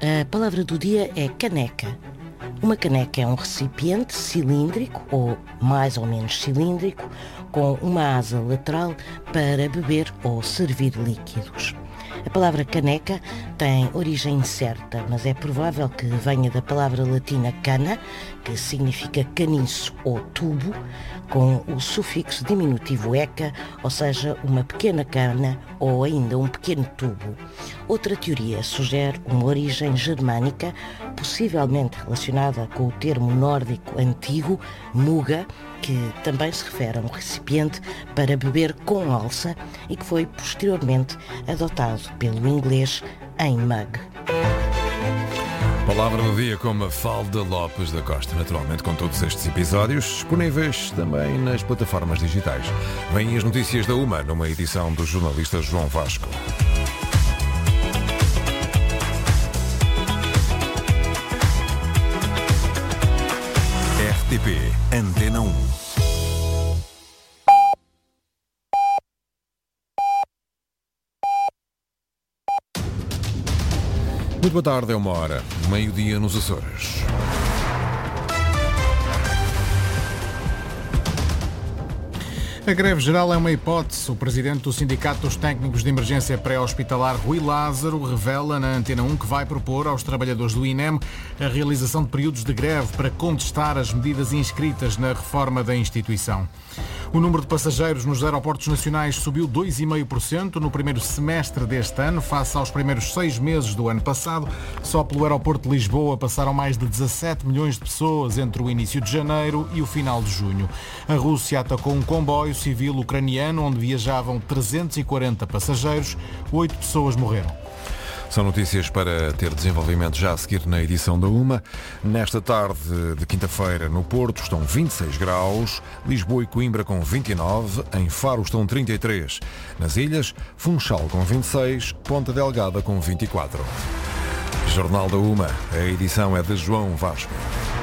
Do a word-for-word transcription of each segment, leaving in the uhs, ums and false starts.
A palavra do dia é caneca. Uma caneca é um recipiente cilíndrico, ou mais ou menos cilíndrico, com uma asa lateral para beber ou servir líquidos. A palavra caneca tem origem incerta, mas é provável que venha da palavra latina cana, que significa caniço ou tubo, com o sufixo diminutivo eca, ou seja, uma pequena cana ou ainda um pequeno tubo. Outra teoria sugere uma origem germânica, possivelmente relacionada com o termo nórdico antigo, muga, que também se refere a um recipiente para beber com alça e que foi posteriormente adotado pelo inglês em mug. Palavra do dia com Mafalda Lopes da Costa, naturalmente com todos estes episódios disponíveis também nas plataformas digitais. Vêm as notícias da UMA numa edição do jornalista João Vasco. R T P Antena um. Muito boa tarde, é uma hora, meio-dia nos Açores. A greve geral é uma hipótese. O presidente do Sindicato dos Técnicos de Emergência Pré-Hospitalar, Rui Lázaro, revela na Antena um que vai propor aos trabalhadores do I N E M a realização de períodos de greve para contestar as medidas inscritas na reforma da instituição. O número de passageiros nos aeroportos nacionais subiu dois vírgula cinco por cento no primeiro semestre deste ano, face aos primeiros seis meses do ano passado. Só pelo aeroporto de Lisboa passaram mais de dezassete milhões de pessoas entre o início de janeiro e o final de junho. A Rússia atacou um comboio civil ucraniano onde viajavam trezentos e quarenta passageiros. Oito pessoas morreram. São notícias para ter desenvolvimento já a seguir na edição da UMA. Nesta tarde de quinta-feira, no Porto, estão vinte e seis graus, Lisboa e Coimbra com vinte e nove, em Faro estão trinta e três. Nas ilhas, Funchal com vinte e seis, Ponta Delgada com vinte e quatro. Jornal da UMA, a edição é de João Vasco.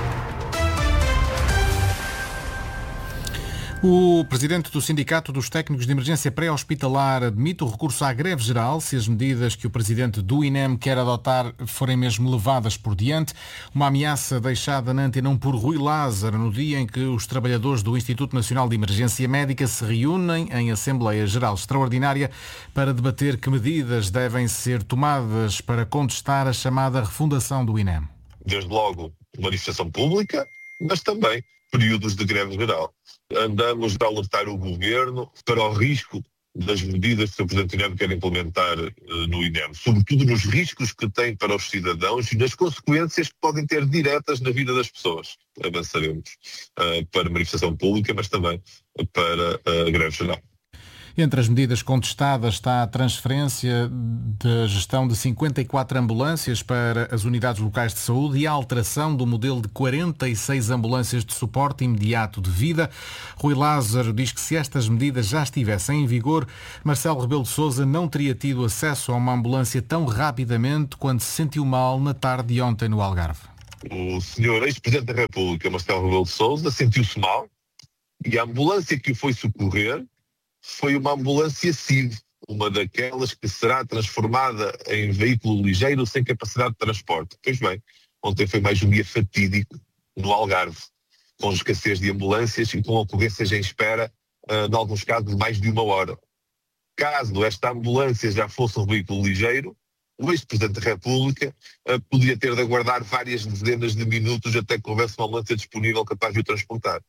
O presidente do Sindicato dos Técnicos de Emergência Pré-Hospitalar admite o recurso à greve geral se as medidas que o presidente do I N E M quer adotar forem mesmo levadas por diante. Uma ameaça deixada na Antena um por Rui Lázaro no dia em que os trabalhadores do Instituto Nacional de Emergência Médica se reúnem em Assembleia Geral Extraordinária para debater que medidas devem ser tomadas para contestar a chamada refundação do I N E M. Desde logo, manifestação pública, mas também períodos de greve geral. Andamos a alertar o Governo para o risco das medidas que o Presidente do I N E M quer implementar uh, no I N E M, sobretudo nos riscos que tem para os cidadãos e nas consequências que podem ter diretas na vida das pessoas. Avançaremos uh, para a manifestação pública, mas também para a greve geral. Entre as medidas contestadas está a transferência da gestão de cinquenta e quatro ambulâncias para as unidades locais de saúde e a alteração do modelo de quarenta e seis ambulâncias de suporte imediato de vida. Rui Lázaro diz que se estas medidas já estivessem em vigor, Marcelo Rebelo de Sousa não teria tido acesso a uma ambulância tão rapidamente quando se sentiu mal na tarde de ontem no Algarve. O senhor ex-presidente da República, Marcelo Rebelo de Sousa, sentiu-se mal e a ambulância que o foi socorrer foi uma ambulância C I D, uma daquelas que será transformada em veículo ligeiro sem capacidade de transporte. Pois bem, ontem foi mais um dia fatídico no Algarve, com escassez de ambulâncias e com ocorrências em espera, uh, em alguns casos, de mais de uma hora. Caso esta ambulância já fosse um veículo ligeiro, o ex-presidente da República uh, podia ter de aguardar várias dezenas de minutos até que houvesse uma ambulância disponível capaz de o transportar.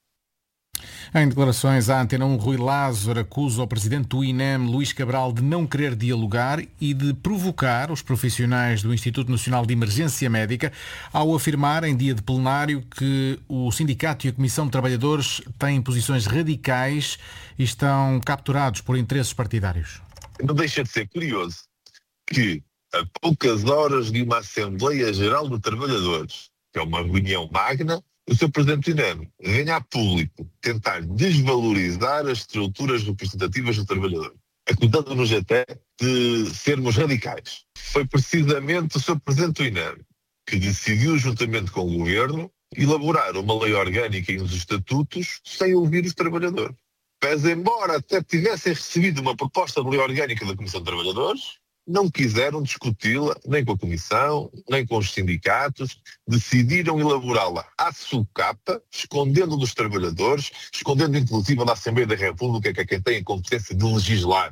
Em declarações à Antena um, Rui Lázaro acusa o presidente do I N E M, Luís Cabral, de não querer dialogar e de provocar os profissionais do Instituto Nacional de Emergência Médica ao afirmar em dia de plenário que o sindicato e a Comissão de Trabalhadores têm posições radicais e estão capturados por interesses partidários. Não deixa de ser curioso que, a poucas horas de uma Assembleia Geral de Trabalhadores, que é uma reunião magna, o seu Presidente do I N E M venha a público tentar desvalorizar as estruturas representativas do trabalhador, acusando-nos até de sermos radicais. Foi precisamente o seu Presidente do I N E M que decidiu, juntamente com o Governo, elaborar uma lei orgânica e uns estatutos sem ouvir os trabalhadores. Pese embora até tivessem recebido uma proposta de lei orgânica da Comissão de Trabalhadores, não quiseram discuti-la nem com a Comissão, nem com os sindicatos, decidiram elaborá-la à socapa, escondendo dos trabalhadores, escondendo inclusive da Assembleia da República, que é quem tem a competência de legislar.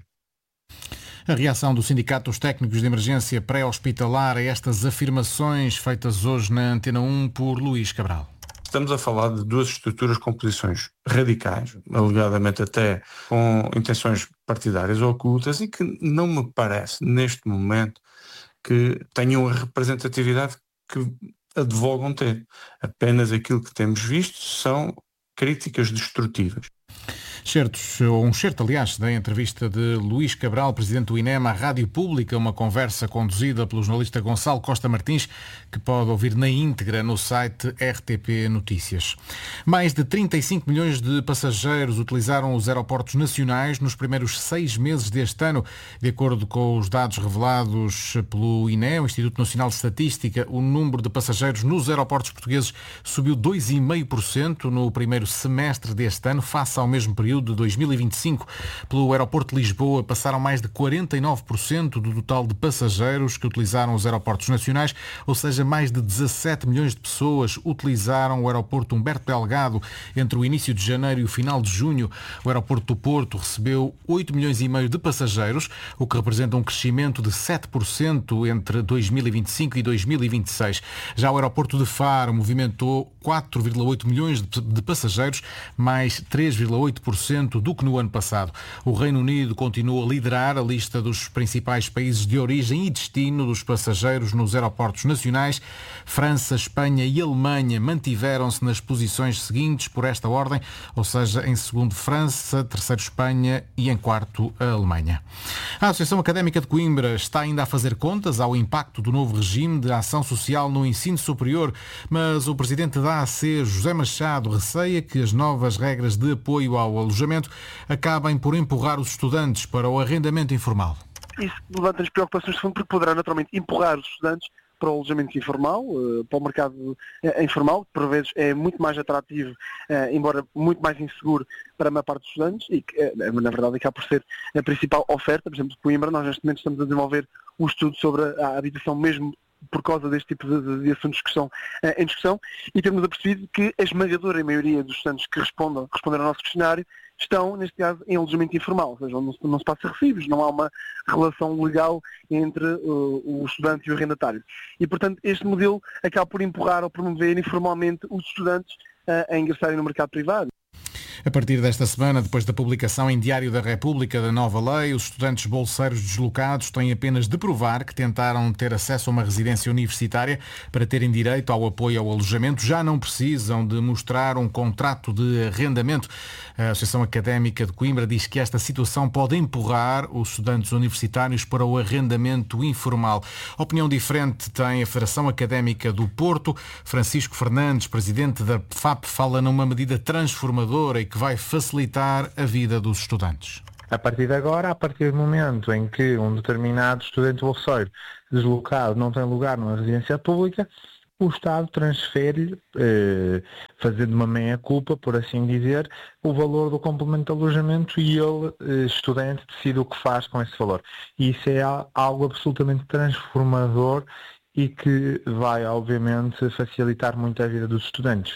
A reação do Sindicato dos Técnicos de Emergência Pré-Hospitalar a estas afirmações feitas hoje na Antena um por Luís Cabral. Estamos a falar de duas estruturas com posições radicais, alegadamente até com intenções partidárias ocultas, e que não me parece, neste momento, que tenham a representatividade que advogam ter. Apenas aquilo que temos visto são críticas destrutivas. Certos, ou um certo, aliás, da entrevista de Luís Cabral, presidente do I N E M, à Rádio Pública, uma conversa conduzida pelo jornalista Gonçalo Costa Martins, que pode ouvir na íntegra no site R T P Notícias. Mais de trinta e cinco milhões de passageiros utilizaram os aeroportos nacionais nos primeiros seis meses deste ano. De acordo com os dados revelados pelo I N E, o Instituto Nacional de Estatística, o número de passageiros nos aeroportos portugueses subiu dois vírgula cinco por cento no primeiro semestre deste ano, face ao mesmo período de dois mil e vinte e cinco. Pelo aeroporto de Lisboa passaram mais de quarenta e nove por cento do total de passageiros que utilizaram os aeroportos nacionais, ou seja, mais de dezassete milhões de pessoas utilizaram o aeroporto Humberto Delgado entre o início de janeiro e o final de junho. O aeroporto do Porto recebeu oito milhões e meio de passageiros, o que representa um crescimento de sete por cento entre dois mil e vinte e cinco e dois mil e vinte e seis. Já o aeroporto de Faro movimentou quatro vírgula oito milhões de passageiros, mais três vírgula oito por cento do que no ano passado. O Reino Unido continua a liderar a lista dos principais países de origem e destino dos passageiros nos aeroportos nacionais. França, Espanha e Alemanha mantiveram-se nas posições seguintes por esta ordem, ou seja, em segundo França, terceiro Espanha e em quarto a Alemanha. A Associação Académica de Coimbra está ainda a fazer contas ao impacto do novo regime de ação social no ensino superior, mas o presidente da A C, José Machado, receia que as novas regras de apoio ao alojamento acabem por empurrar os estudantes para o arrendamento informal. Isso levanta as preocupações de fundo, porque poderá naturalmente empurrar os estudantes para o alojamento informal, para o mercado informal, que por vezes é muito mais atrativo, embora muito mais inseguro para a maior parte dos estudantes, e que na verdade acaba por ser a principal oferta. Por exemplo, de Coimbra, nós neste momento estamos a desenvolver um estudo sobre a habitação mesmo por causa deste tipo de, de assuntos que estão uh, em discussão, e temos apercebido que a esmagadora maioria dos estudantes que respondam, responderam ao nosso questionário estão, neste caso, em alojamento informal, ou seja, onde não, não se passa recibos, não há uma relação legal entre uh, o estudante e o arrendatário. E, portanto, este modelo acaba por empurrar ou promover informalmente os estudantes uh, a ingressarem no mercado privado. A partir desta semana, depois da publicação em Diário da República da nova lei, os estudantes bolseiros deslocados têm apenas de provar que tentaram ter acesso a uma residência universitária para terem direito ao apoio ao alojamento. Já não precisam de mostrar um contrato de arrendamento. A Associação Académica de Coimbra diz que esta situação pode empurrar os estudantes universitários para o arrendamento informal. Opinião diferente tem a Federação Académica do Porto. Francisco Fernandes, presidente da F A P, fala numa medida transformadora e que vai facilitar a vida dos estudantes. A partir de agora, a partir do momento em que um determinado estudante bolseiro deslocado não tem lugar numa residência pública, o Estado transfere, eh, fazendo uma meia-culpa, por assim dizer, o valor do complemento de alojamento, e ele, eh, estudante, decide o que faz com esse valor. E isso é algo absolutamente transformador e que vai, obviamente, facilitar muito a vida dos estudantes.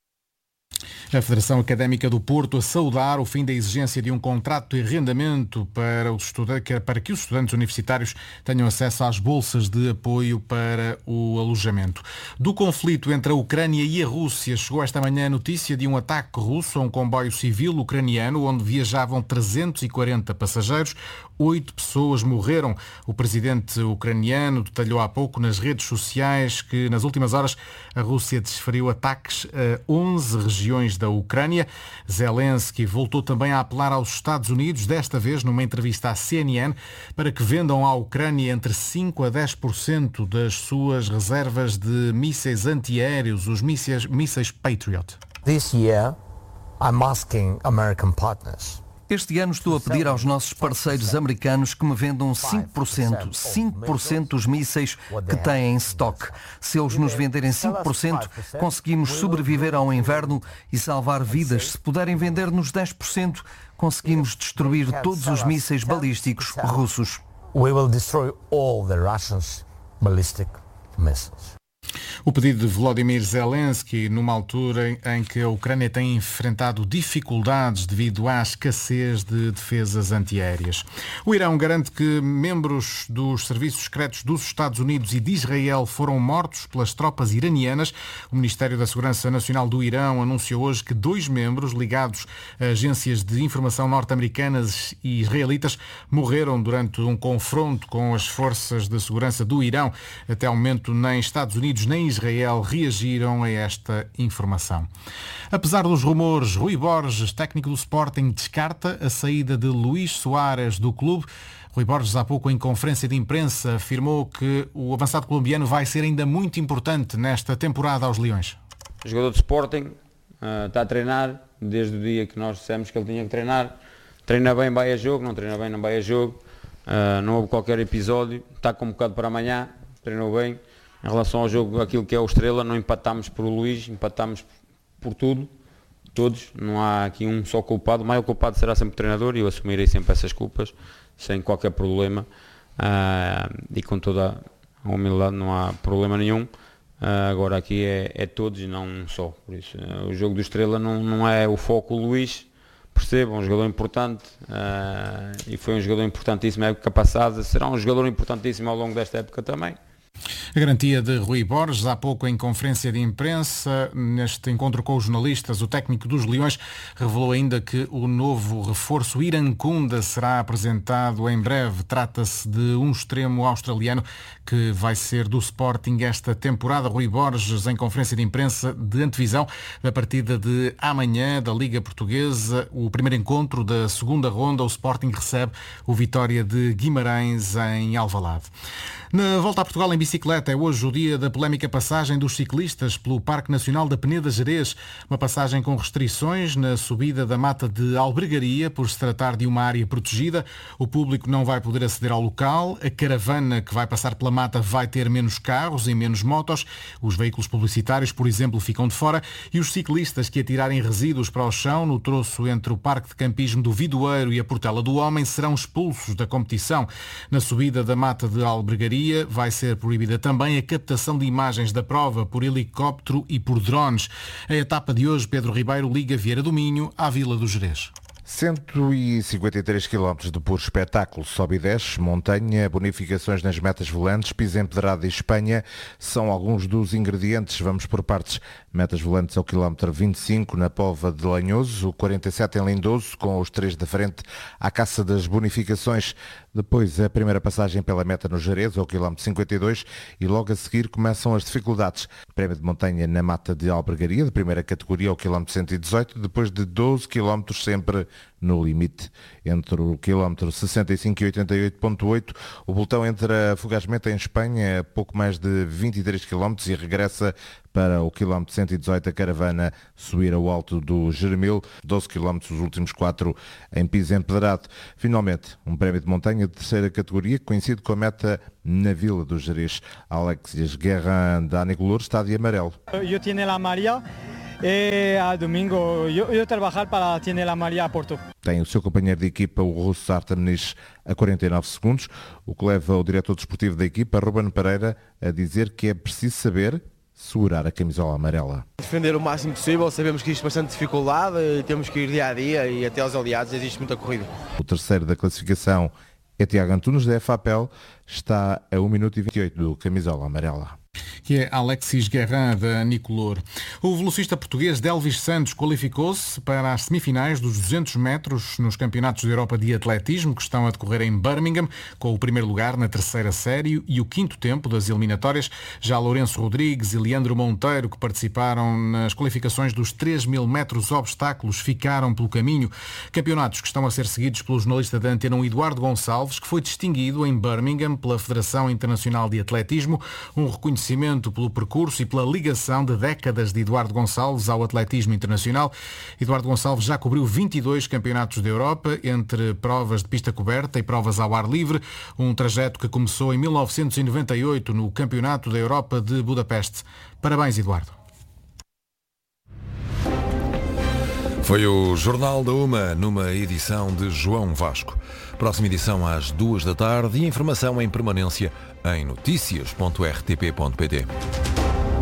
A Federação Académica do Porto a saudar o fim da exigência de um contrato de arrendamento para, os estudantes, para que os estudantes universitários tenham acesso às bolsas de apoio para o alojamento. Do conflito entre a Ucrânia e a Rússia, chegou esta manhã a notícia de um ataque russo a um comboio civil ucraniano onde viajavam trezentos e quarenta passageiros. Oito pessoas morreram. O presidente ucraniano detalhou há pouco nas redes sociais que, nas últimas horas, a Rússia desferiu ataques a onze regiões da Ucrânia. Zelensky voltou também a apelar aos Estados Unidos, desta vez numa entrevista à C N N, para que vendam à Ucrânia entre cinco a dez por cento das suas reservas de mísseis antiaéreos, os mísseis, mísseis Patriot. This year, I'm asking American partners. Este ano estou a pedir aos nossos parceiros americanos que me vendam cinco por cento, cinco por cento dos mísseis que têm em stock. Se eles nos venderem cinco por cento, conseguimos sobreviver ao inverno e salvar vidas. Se puderem vender-nos dez por cento, conseguimos destruir todos os mísseis balísticos russos. we will destroy all the Russians' ballistic missiles. O pedido de Volodymyr Zelensky, numa altura em que a Ucrânia tem enfrentado dificuldades devido à escassez de defesas antiaéreas. O Irão garante que membros dos serviços secretos dos Estados Unidos e de Israel foram mortos pelas tropas iranianas. O Ministério da Segurança Nacional do Irão anunciou hoje que dois membros ligados a agências de informação norte-americanas e israelitas morreram durante um confronto com as forças de segurança do Irão. Até ao momento, nem Estados Unidos nem Israel reagiram a esta informação. Apesar dos rumores, Rui Borges, técnico do Sporting, descarta a saída de Luís Soares do clube. Rui Borges, há pouco em conferência de imprensa, afirmou que o avançado colombiano vai ser ainda muito importante nesta temporada aos Leões. O jogador de Sporting uh, está a treinar desde o dia que nós dissemos que ele tinha que treinar. Treina bem, vai a jogo, não treina bem, não vai a jogo. Uh, não houve qualquer episódio, está convocado para amanhã, treinou bem. Em relação ao jogo, aquilo que é o Estrela, não empatámos por Luís, empatámos por tudo, todos. Não há aqui um só culpado. O maior culpado será sempre o treinador e eu assumirei sempre essas culpas, sem qualquer problema. Uh, e com toda a humildade, não há problema nenhum. Uh, agora aqui é, é todos e não um só. Por isso, uh, o jogo do Estrela não, não é o foco o Luís. Percebam, um jogador importante uh, e foi um jogador importantíssimo na época passada. Será um jogador importantíssimo ao longo desta época também. A garantia de Rui Borges, há pouco em conferência de imprensa, neste encontro com os jornalistas, o técnico dos Leões revelou ainda que o novo reforço Irankunda será apresentado em breve. Trata-se de um extremo australiano que vai ser do Sporting esta temporada. Rui Borges, em conferência de imprensa de antevisão da partida de amanhã da Liga Portuguesa, o primeiro encontro da segunda ronda, o Sporting recebe o Vitória de Guimarães em Alvalade. Na volta a Portugal em bicicleta, é hoje o dia da polémica passagem dos ciclistas pelo Parque Nacional da Peneda Gerês. Uma passagem com restrições na subida da mata de Albergaria, por se tratar de uma área protegida. O público não vai poder aceder ao local. A caravana que vai passar pela mata vai ter menos carros e menos motos. Os veículos publicitários, por exemplo, ficam de fora. E os ciclistas que atirarem resíduos para o chão no troço entre o Parque de Campismo do Vidoeiro e a Portela do Homem serão expulsos da competição. Na subida da mata de Albergaria vai ser proibida também a captação de imagens da prova por helicóptero e por drones. A etapa de hoje, Pedro Ribeiro liga Vieira do Minho à Vila do Gerês. cento e cinquenta e três quilómetros de puro espetáculo, sobe e desce, montanha, bonificações nas metas volantes, piso empedrado e Espanha são alguns dos ingredientes. Vamos por partes. Metas volantes ao quilómetro vinte e cinco na Póvoa de Lanhoso, quarenta e sete em Lindoso, com os três da frente à caça das bonificações. Depois a primeira passagem pela meta no Gerês, ao quilómetro cinquenta e dois, e logo a seguir começam as dificuldades. Prémio de montanha na mata de Albergaria, de primeira categoria, ao quilómetro cento e dezoito, depois de doze quilómetros sempre no limite. Entre o quilómetro sessenta e cinco e oitenta e oito ponto oito, o pelotão entra fugazmente em Espanha a pouco mais de vinte e três quilómetros e regressa para o quilómetro cento e dezoito, a caravana subir ao alto do Jeremil, doze quilómetros, os últimos quatro em piso empedrado. Finalmente, um prémio de montanha de terceira categoria, que coincide com a meta na Vila do Gerês. Alexias Guerra da Anicolor está de amarelo. Eu tenho a Maria e a domingo eu, eu trabalhar para ter a Maria a Porto. Tem o seu companheiro de equipa, o russo Artem Nis, a quarenta e nove segundos, o que leva o diretor desportivo da equipa, Ruben Pereira, a dizer que é preciso saber segurar a camisola amarela. Defender o máximo possível, sabemos que isto é bastante dificuldade, temos que ir dia a dia e até aos aliados existe muita corrida. O terceiro da classificação é Tiago Antunes, da F A P E L, está a um minuto e vinte e oito do camisola amarela. Que é Alexis Guerrin, da Nicolor. O velocista português Delvis Santos qualificou-se para as semifinais dos duzentos metros nos Campeonatos da Europa de Atletismo, que estão a decorrer em Birmingham, com o primeiro lugar na terceira série e o quinto tempo das eliminatórias. Já Lourenço Rodrigues e Leandro Monteiro, que participaram nas qualificações dos três mil metros obstáculos, ficaram pelo caminho. Campeonatos que estão a ser seguidos pelo jornalista da Antena um, Eduardo Gonçalves, que foi distinguido em Birmingham pela Federação Internacional de Atletismo, um reconhecimento pelo percurso e pela ligação de décadas de Eduardo Gonçalves ao atletismo internacional. Eduardo Gonçalves já cobriu vinte e dois campeonatos da Europa, entre provas de pista coberta e provas ao ar livre, um trajeto que começou em mil novecentos e noventa e oito no Campeonato da Europa de Budapeste. Parabéns, Eduardo. Foi o Jornal da Uma, numa edição de João Vasco. Próxima edição às duas da tarde e informação em permanência em notícias ponto r t p ponto p t.